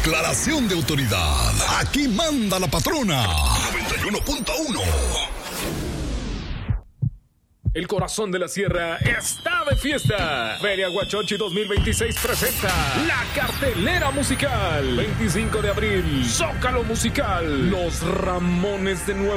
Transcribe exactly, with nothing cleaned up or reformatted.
Declaración de autoridad. Aquí manda la patrona. noventa y uno punto uno. El corazón de la sierra está de fiesta. Feria Huachochi dos mil veintiséis presenta la cartelera musical. veinticinco de abril, Zócalo Musical. Los Ramones de Nuevo